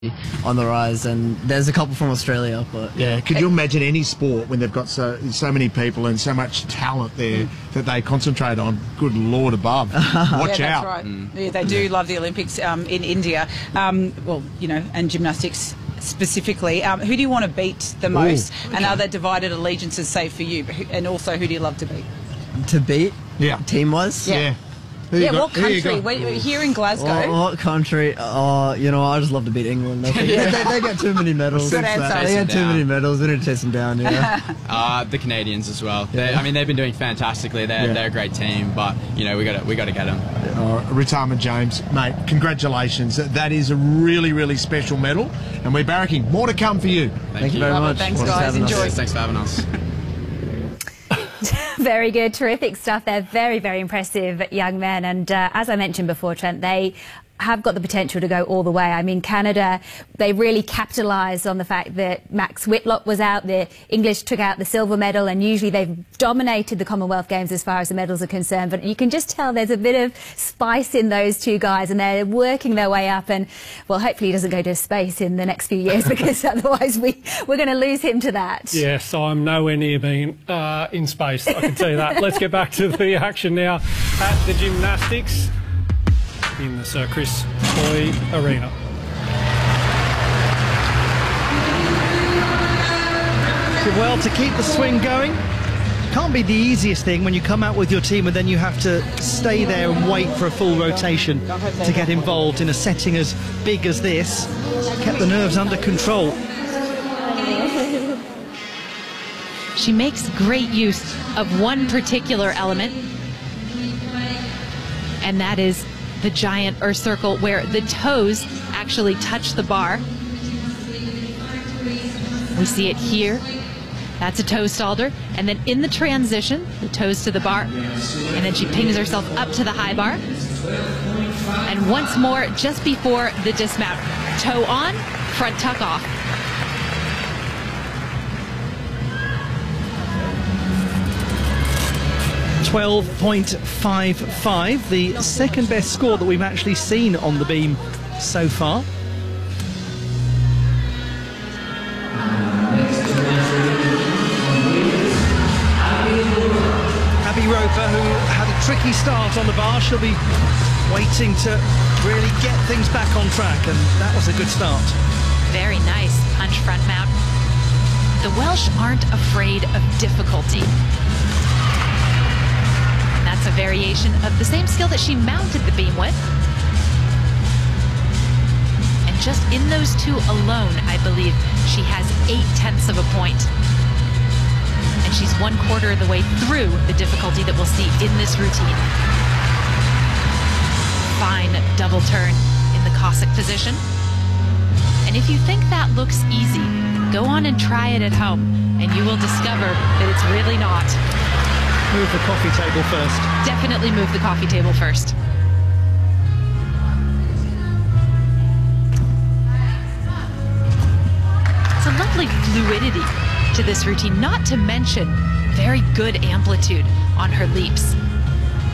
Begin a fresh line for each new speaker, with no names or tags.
on the rise, and there's a couple from Australia. But
yeah, could you imagine any sport when they've got so many people and so much talent there that they concentrate on? Good Lord above, watch out!
That's right. Yeah, they do love the Olympics in India. Well, you know, and gymnastics specifically. Who do you want to beat the most? Ooh, okay. And are there divided allegiances, say, for you? And also, who do you love to beat?
To beat?
Yeah.
Team-wise?
Yeah. Yeah, what country? We're here in Glasgow.
What country? You know, I just love to beat England. They get too many medals.
Good answer.
They get too many medals. We need to chase them down, yeah.
The Canadians as well. Yeah. I mean, they've been doing fantastically. They're a great team, but, you know, we got to get them.
Ritama James, mate, congratulations. That is a really, really special medal, and we're barracking. More to come for you.
Thank you very much.
Thanks, guys. Enjoy.
Thanks for having us.
Very good, terrific stuff. They're very, very impressive young men. And as I mentioned before, Trent, they have got the potential to go all the way. I mean, Canada, they really capitalised on the fact that Max Whitlock was out. The English took out the silver medal, and usually they've dominated the Commonwealth Games as far as the medals are concerned. But you can just tell there's a bit of spice in those two guys, and they're working their way up. And, well, hopefully he doesn't go to space in the next few years, because otherwise we're going to lose him to that.
Yes, I'm nowhere near being in space, I can tell you that. Let's get back to the action now at the gymnastics in the Sir Chris Hoy Arena.
Well, to keep the swing going can't be the easiest thing when you come out with your team and then you have to stay there and wait for a full rotation to get involved in a setting as big as this. Kept the nerves under control.
She makes great use of one particular element, and that is the giant earth circle, where the toes actually touch the bar. We see it here. That's a toe stalder. And then in the transition, the toes to the bar. And then she pings herself up to the high bar. And once more, just before the dismount, toe on, front tuck off.
12.55, the second best score that we've actually seen on the beam so far. Abby Roper, who had a tricky start on the bar, she'll be waiting to really get things back on track, and that was a good start.
Very nice punch front mount. The Welsh aren't afraid of difficulty. That's a variation of the same skill that she mounted the beam with. And just in those two alone, I believe she has 0.8 of a point. And she's 1/4 of the way through the difficulty that we'll see in this routine. Fine double turn in the Cossack position. And if you think that looks easy, go on and try it at home, and you will discover that it's really not.
Move the coffee table first.
Definitely move the coffee table first. It's a lovely fluidity to this routine, not to mention very good amplitude on her leaps.